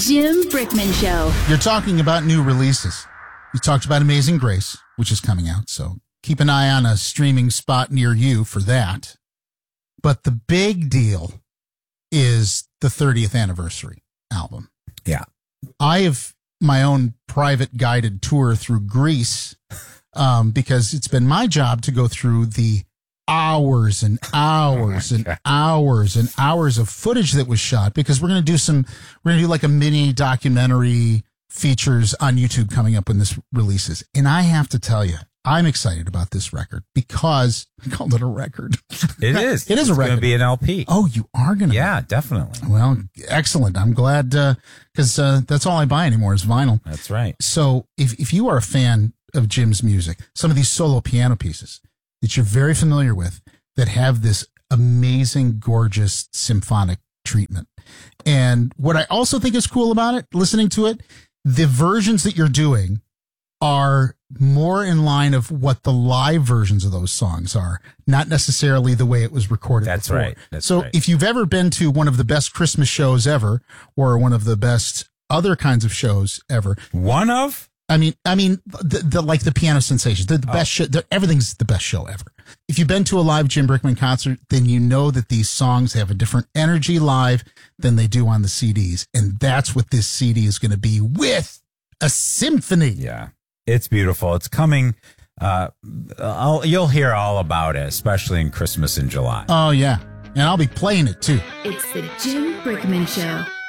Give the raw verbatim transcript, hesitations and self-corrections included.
Jim Brickman Show. You're talking about new releases. You talked about Amazing Grace, which is coming out, so keep an eye on a streaming spot near you for that. But the big deal is the thirtieth anniversary album. Yeah. I have my own private guided tour through Greece um, because it's been my job to go through the hours and hours oh and hours and hours of footage that was shot, because we're going to do some, we're going to do like a mini documentary features on YouTube coming up when this releases. And I have to tell you, I'm excited about this record because I called it a record. It is. It is it's a record. It's going to be an L P. Oh, you are going to? Yeah, definitely. Well, excellent. I'm glad because uh, uh, that's all I buy anymore is vinyl. That's right. So if, if you are a fan of Jim's music, some of these solo piano pieces that you're very familiar with that have this amazing, gorgeous symphonic treatment. And what I also think is cool about it, listening to it, the versions that you're doing are more in line of what the live versions of those songs are, not necessarily the way it was recorded. That's before. right. That's so right. if you've ever been to one of the best Christmas shows ever, or one of the best other kinds of shows ever, one of, I mean, I mean, the, the like the Piano Sensations, the, the oh. best show, the, everything's the best show ever. If you've been to a live Jim Brickman concert, then you know that these songs have a different energy live than they do on the C Ds, and that's what this C D is going to be, with a symphony. Yeah. It's beautiful. It's coming. Uh, I'll, you'll hear all about it, especially in Christmas in July. Oh, yeah. And I'll be playing it, too. It's the Jim Brickman Show.